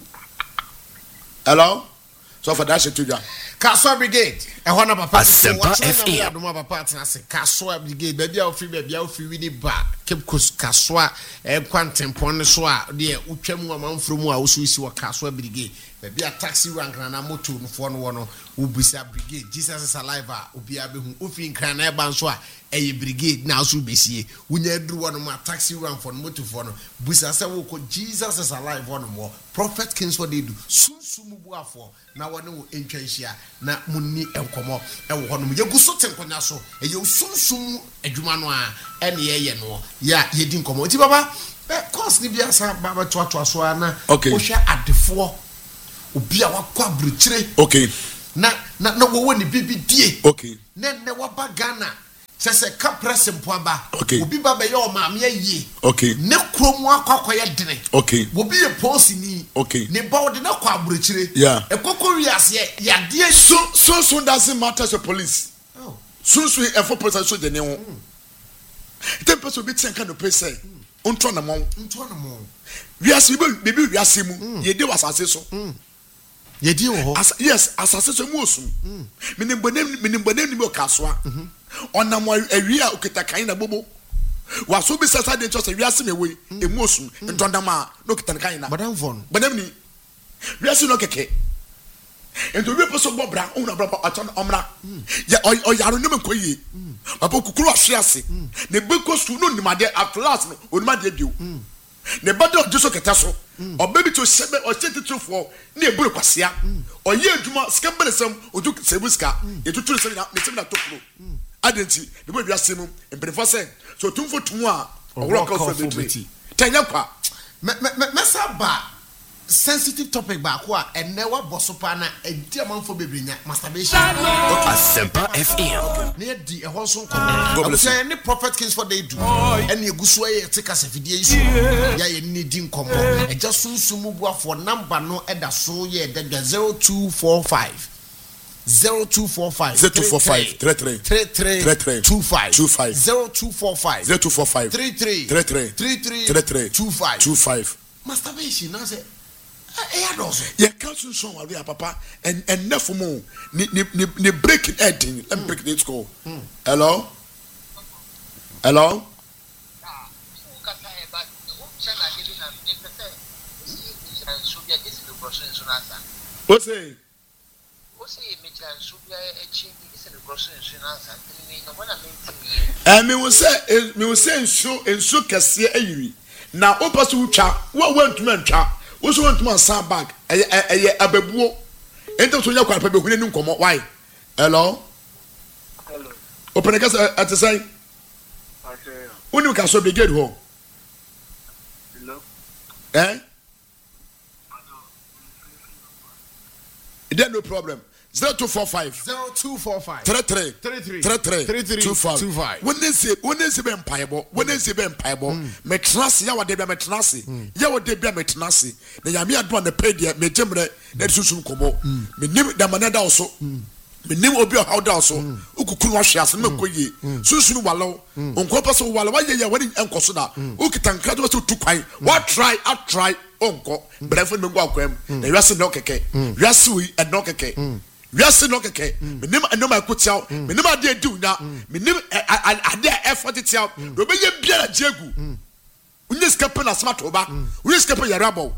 Hello. So for that to join. Kaswa Brigade. E ho na papa. Asempa F M. Adoma papa atena se Kaswa Brigade. Baby a free baby a free we ni ba. Cape Coast Kaswa e kwantempon so a de utwam amanfro mu a wo so isi wo Kaswa brigade be a taxi rank na moto no fo no no ubisa brigade Jesus is alive a obi abehu ofi nkran na e ban so a eye brigade na so besie wunya duru wo no ma taxi rank for moto for no busa se wo ko Jesus is alive one more prophet kings what they do sunsumu buafo na wo ne wo entwanhia na munni enkomo e wo ho no yeguso tenkonya so eye sunsumu adwuma no a ene ye ye no ya yedi nkomo ti baba course ni bia sa baba to to so na wo hwe adefo obi a wakwa bruchire okay na na na wo woni bibi die okay na ne waba Ghana se se ka press mpoaba okay obi baba ye o maame ye okay ne kromu akwakoye dene okay obi ye post ni okay ne ba ode na kwa bruchire yeah ekoko wiase ya de so so so doesn't matter to police oh so so e for police so de ne ho ten person be ten kan no pay say ontro na mo ntro na mo wiase be be wiase mu ye de wasase so ye di wo as yes asase so mu osum menim bonem menim bonem ni mo Kaswa onam awia okita kan na bobo waso bi sasa de chose wiase mewe emu osum ntondama no okita kan na madam von bonem ni wiase no keke ento we person bobra ona bra aton omra ya oyaro nem nkoyi papa kukuru ahwease ne bekosu no nimade atlas no onimade bio ne bado jeso keta so obabi to sebe o tititufo na eburu kwasea oye adwuma skambelesem odu sebuska etuturu se na ne na tokro adenti ne bo wiase mu emperefo se so tumfo tumu a owro ka fo beti tanya kwa me me me saba sensitive topic ba ko a enne wa bosopa na edi amanfo bebrenya masturbation Asempa F M ne di e ho so nko say any prophet kings for they do ene eguso ye tika sefidie isu ya ye ni di nkomo e ja sunsumu buafo number no eda so ye de zero two four five zero two four five zero two four five three three three three two five two five zero two four five zero two four five three three three three three three two five two five masturbation na say eh ya dozo ye council song wa we papa and and nefumo ni ni ni break it ending let me break it go hello hello what's it eh me will say me will say nso nso kese ayiri na opaso utwa wo wantuma ntwa wo so wantuma san bag eh eh ababuo ento so nya kwa pa be hune ni nkomo why hello Hello. open ka at say Ase. unu ka so be get ho Hello. eh there no problem zero two four five zero two four five three three three three three three three two five two five when they say when they say be empaibo when they say be empaibo me trance ya wode be me trance ya wode be me trance na ya me ado na pay dia me jemre na susum komo me nim da manada also me nim obi o hawda also ukukuru wa hwe ase me koyi susum walo onko paso walo wa ye ya wani enkoso da ukitanka do so tukwan wa try I try onko brefo me go akwam na wiase no keke wiase wi e no keke wiase no keke menim anom akotiaw menim ade diunya menim ade effort tiaw do be ye biara jegu unye skape na smart oba unye skape yarabo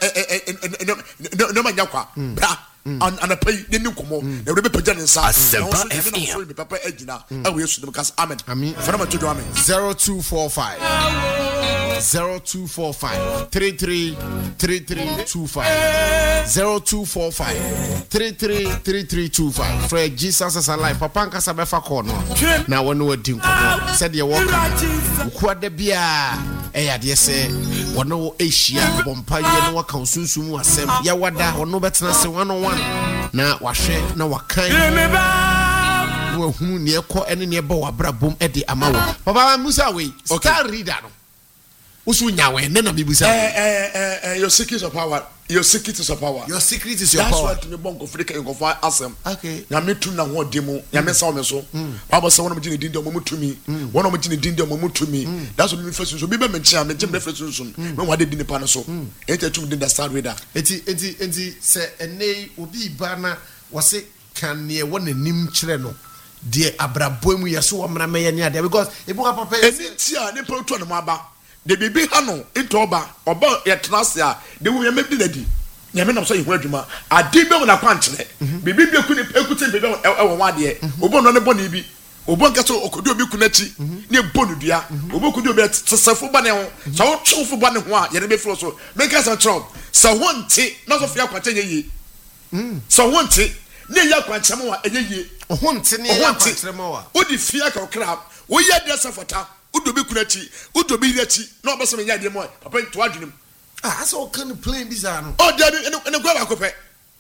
no manya kwa bra an an pay de nkomo na we be pagya ne nsa Asempa F M papa agina awe yesu dem kas amen amen fana to do amen zero two four five zero two four five three three three three two five zero two four five three three three three two five Fred Jesus is alive papa nkasa be fa call no na wonu wadi nkomo said ye work ukwa da bia e ya de se wono ehia bompa ye no waka sunsumu asem ya wada wono betena se one on one na wahwe na wakan wo hunu ne ekọ ene ne ba wabra bom e de amawo papa musa we star reader no usu nyawe ne na bibusa eh eh eh your secret of power your secret is your power your secret is your that's power that's why to me bonko frika ngofo asem okay na metu na ho demo ya me saw me so baba say wona mjini dinde mo mutumi wona mjini dinde mo mutumi that's what me first so be be mentia me gem reference so me wa de dinde pa no so enta tum dinde star reader enti enti enti se ene obi ba na wose kan ne wona nim kire no de abrabo mu yeso wo mra meye ne ade because ebu papa eni ti a ne proto no maba de bibi ha no into oba oba ye tenase a de wo ye mebdi nadi nyame nam so ye ho adwuma ade be mu na kwankyere bibi bi ekuni ekute bibi e wo wade obo no ne bone bi obo nka so okodo obi kunachi ne bonu dua obo kodo obi tsesafo bane ho so wo twofo bane ho a ye ne be flo so menka sa tro so wonte na so fia kwakye ye mm so wonte ne ya kwankyere mo a enye ye ohonte ne ya kwankyere mo a odi fia ka okra wo ye de safota udobi kunachi udobi irachi na obese me ya de mo papa to adwenem ah so can play this ano oh there ene gwa ba ko pe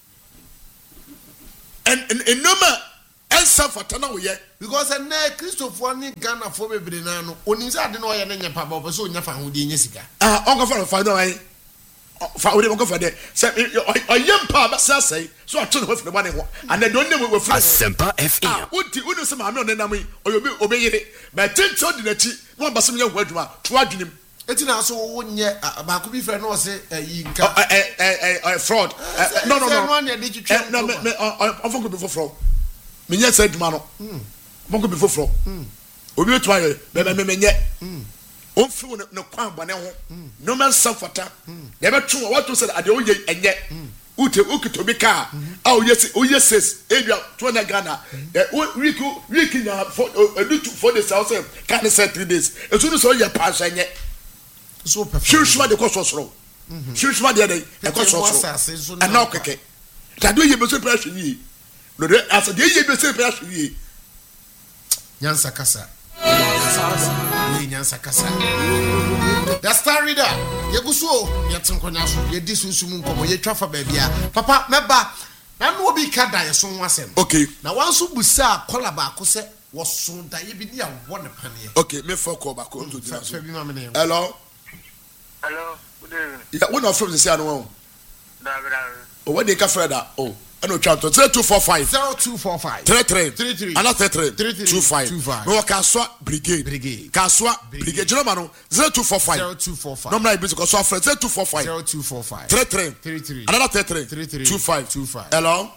en en noma ensa fata na wo ye because na Christopher ni Ghana for bebre na no onim se ade na oye na nyepa ba so nya fa ho de nya sika ah onko fa fa no ai fa ode onko fa de se oyem pa ba sa sai so ato no fa bane ho and the don't we fa Asempa F M udi udi se ma me onenam yi oyobi obeyire ba tento de nachi no ba se me ho adwuma to adwenem eti na so wo nye ba ko bi fe na o se yi nka eh eh eh fraud no no no no me onko bi for fraud me nya say adwuma no onko bi for fraud obi otu aye me me me nye on fi no kwan bone ho no man safata de be twu what to say ade o ye enye ute ukito bi ka ah o yes o yes ebia to na Ghana week week na for edu for the south can say three days e so no so ye pass enye so perfect shushwa de koso soro shushwa de de e koso soro and now keke tado ye be so pressure yi no de as de ye be so pressure yi nyansa kasa we nyansa kasa the star reader ye guso ye tenkonya so ye disunsumu nkomo ye twafa ba bia papa meba na no obi ka da ye so wasem okay na wanso busa kola ba ko se wo so da ye bi dia wo ne pane okay me for call back on to hello hello good evening yeah we no from the say no da da oh what they ka freda oh ano twa to zero two four five zero two four five three three three three ana three three two five no kaswa brigade brigade kaswa brigade jero mano zero two four five zero two four five no na ibi ko so afre zero two four five zero two four five three three three three another three three three two five two five hello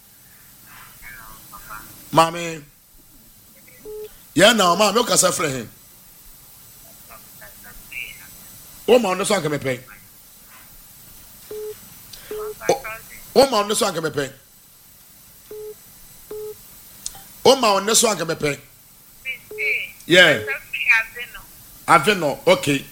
mami yeah now mami o kasa frɛ he o ma no so anka me pɛ o ma no so anka me pɛ o ma no so anka me pɛ yeah aveno okay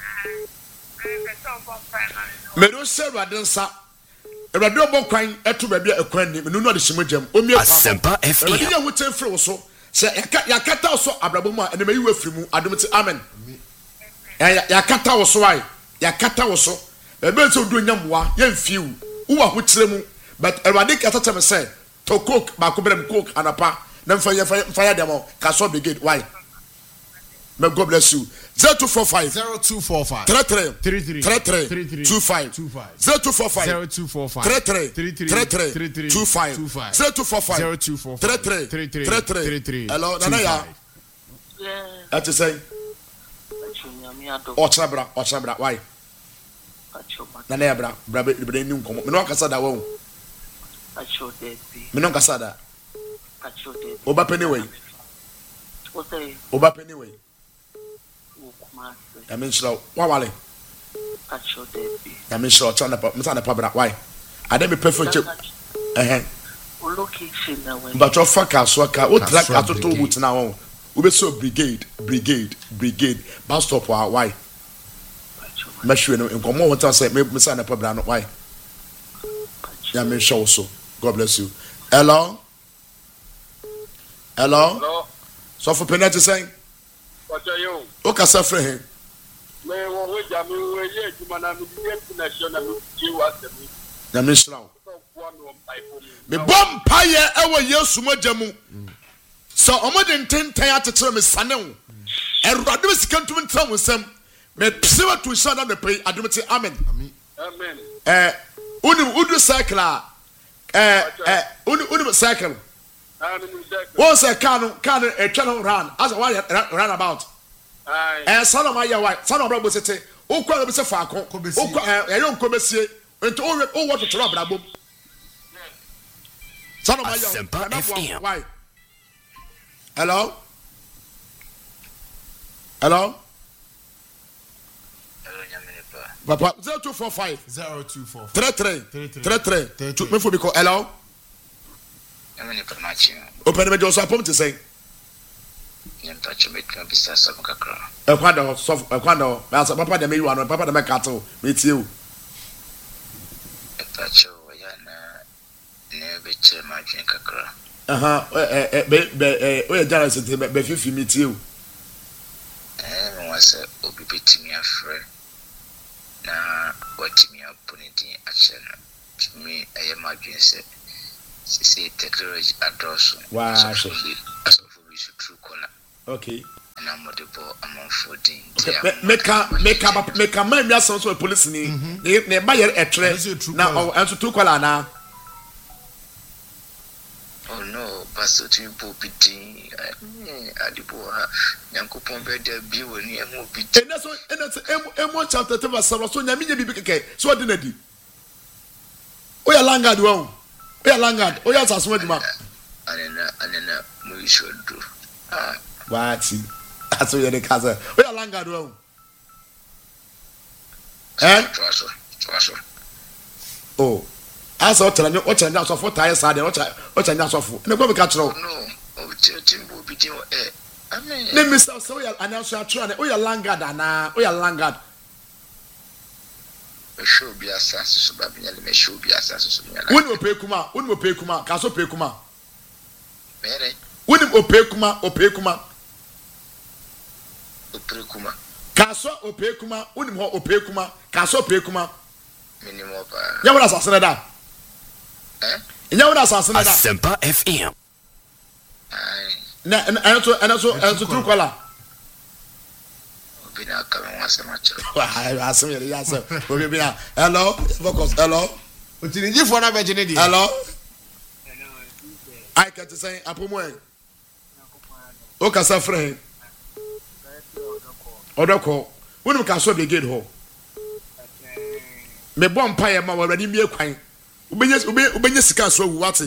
me do se ruade nsa ruade obɔ kwan eto ba bia ekwan ni me no no de himojam o mi Asempa F M ruade ya wote frɛ wo so se yakata so abrabo mu a ene mayi wafiri mu adomti amen yakata wo so ai yakata wo so ebe se odu nyamwa ye mfiu wo wa ho kire mu but ruade kata tell me say to cook ba ko brem cook anapa na mfa ya mfa ya dem ka so brigade why may God bless you zero two four five zero two four five three three three three three two five zero two four five zero two four five three three three three two five zero two four five zero two four three three three three hello nana ya at say o chabra o chabra why nana ya bra bra be ni nkomo me no kasa da wo acho de bi me no kasa da acho de oba penny way o say oba penny way kumase I mean slow wa wale acho de bi I mean slow chana pa msa na pa bra why I dey be perfect eh o location na we but of fuck aso ka o track atoto boot na won we be so brigade brigade brigade bus stop why me hwe no nkomo won tell say me msa na pa bra no why ya me show so God bless you hello hello hello so for penalty saying what are you o ka sa frɛ he me wo we jam we ye juma na me ye national me ji wa se me ya me slow me bom paye ewo Yesu mogya mu so omode ntenten atetere me sane wo erade me sikantum ntra wo nsam me psewa to shada me pay adomete amen amen eh uni udu cycle eh eh uni uni cycle wọ́n sẹ̀ car no car no ẹ̀twa no run as a why run about ẹ̀ sanni ọmọ ayẹ wáyé sanni ọmọ ọmọ sète ó kọ́ ẹ̀ bí sẹ́ faako ó kọ́ ẹ̀ ẹ̀yọ́ nkọ́ bẹ́ sie nti ó wọ́ ó wọ́ tuntun ọ̀bẹ̀rẹ̀ abom sanni ọmọ ayẹ wáyé wáyé Hello? Hello? Papa, zero two four five. zero two four five. Three three. Three three. Three Me for me call. Hello? Open the door so I put to say. A quando, soft, a quando, as a papa de me one, papa de me cattle, meet you. Uh huh. Eh, eh, eh, eh, Jarvis, be fifty meet you. Eh, was a obi me a friend. Na what me up put it in action. Me, I am my dream set. See technology address. Wow. So we should true corner. Okay. And I'm not the ball among fourteen. Make a make up make a man just also police ni. Ne buy a train. Now and to two color now. Oh no, Pastor to pulpiti. I the boy Yanko Pombe de Bill near Mopit. And that's what and that's M one chapter two verse seven. So Yamini be big. So what did they do? Oya Langard wow. Oya Langard. Oya Saswed ma. Anena anena we should do. Ah. Wati. That's what the casa. Oya Langard wow. Eh? Traso. Traso. Oh. As I tell you, what I know for tires are what I what I know for. No go catch no. No. Oh, Timbo be doing eh. I mean. Let me say so ya announce you try. Oya Langard ana. Oya Langard. Show be assassin so babinya le show be assassin so. Woni ope kuma, woni ope kuma, ka so ope kuma. Mere. Woni ope kuma, ope kuma. Ope kuma. Ka so ope kuma, woni ho ope kuma, ka so ope kuma. Minimum pa. Ya wona asasene da. Eh? Ya wona asasene da. Asempa F M. Ai. Na ana so ana so ana so true caller. Bina kama wasema cho. Wa asem yele ya so. Obi bina. Hello. Focus. Hello. Otiniji fo na be jene di. Hello. I can say apomo en. O ka sa friend. Odoko. Wonu ka so be gate ho. Me bom pa ye ma wa rani mie kwan. Ubenye ubenye sika so wu wate.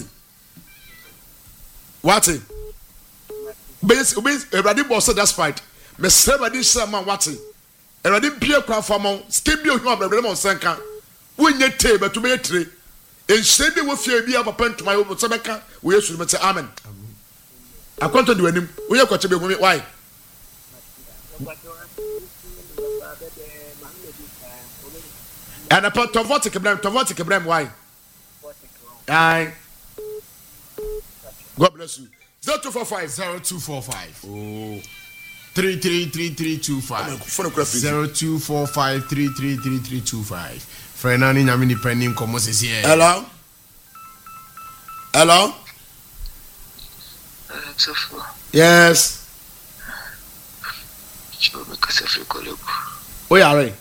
Wate. Ubenye ubenye rani boss that's fight. Me seba di sama wate. Erade bie kwa famon, skebi ohun abrabere mo senka. Wonye te betu be tre. Enhye bi wo fie bi papa ntuma yo so beka wo Yesu me te amen. Akonto di wanim, wo ye kwache be humi why? Ana pa tovotic bram, tovotic bram why? Aye. God bless you. zero two four five. zero two four five. Oh. Three three three three two five. Zero two four five three three three three two five. Frenani nyamini penim komo sisi here. Hello. Hello. Yes. Oh yeah, right.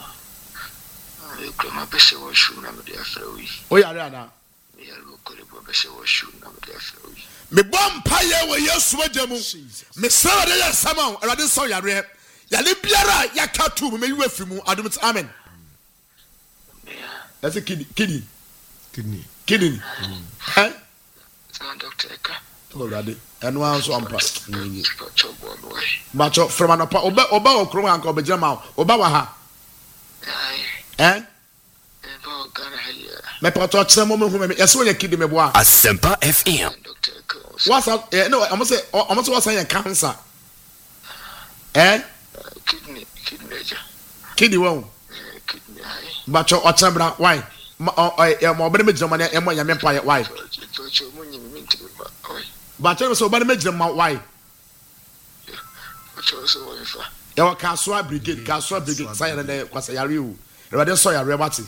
Oh yeah, right now. Me bom paye we Yesu agyamu me saw de ya sama Awurade saw yare ya le biara ya katu me yiwe fimu adum amen. That's a kidney kidney Kidney. kidney eh Doctor Eka. Awurade eno anso ampa macho from anapa oba oba okro anka obegyina ma oba wa ha eh me pato kyerɛ mo hu me yɛsɛ wɔnyɛ kidney me boa Asempa F M. what's up eh no I'm say I'm say what's saying cancer eh Kidney kidney kidney won kidney macho ɔkyerɛ why ma ɔ ma ɔbɛn me gyina ma ne ɛmɔ nyame mpa yɛ why macho me so ɔbɛn me gyina ma why yɛ wɔ Kasua brigade Kasua brigade sayɛ ne kwasa yare o Awurade sɔ yare wate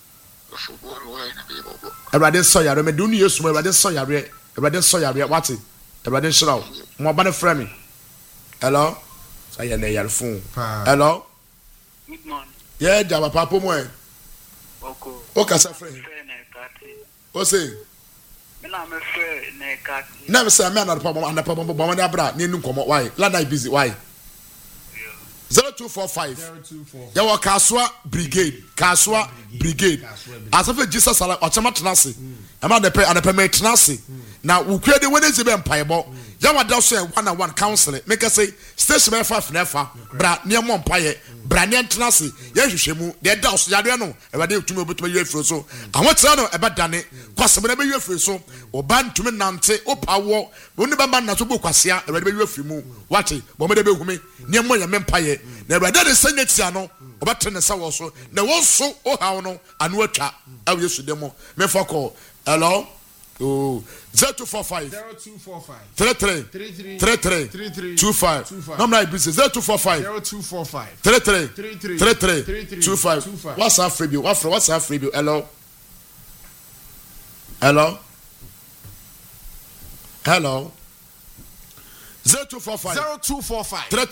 Awurade sɔ yare me de unu Yesu Awurade sɔ yare Awurade sɔ yare wate Awurade hyira wo mo ɔba ne frɛ me hello sayɛ ne yare phone hello Good morning. yeah jaba papo mo e Oko. o kasa frɛ o say Me na me frɛ na ekati. na me say me na papo na papo bo mo na bra ne nu komo why la na busy why zero two four five. Ya wa Kasua brigade Kasua brigade asafe Jesus ala ochama tenase e ma de pe anape me tenase na ukwe de Wednesday be mpaebo yawa da so one on one counseling make say station be five nefa bra ne mo mpaye bra ne ntenase ye hwehwe mu de da so yade no e ba de tumi obetuma ye afiro so awotira no e ba dane kwasem na be ye afiro so oba ntumi nante opawo woni ba man na so bo kwasea e ba de be ye afiri mu wate bo me de be humi ne mo ye mempaye na e ba de senetia no oba tene sa wo so na wo so o hawo no anu atwa awo yesu demo me foko hello oh zero two four five zero two four five three three three three two five number I business zero two four five zero two four five three three three three two five. What's our free bill? What's what's our free bill? Hello, hello, hello. Zero two four five zero two four five three